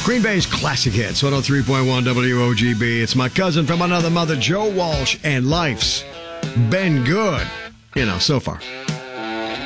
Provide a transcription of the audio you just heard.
Green Bay's classic hits, 103.1 WOGB. It's my cousin from another mother, Joe Walsh, and life's been good. So far.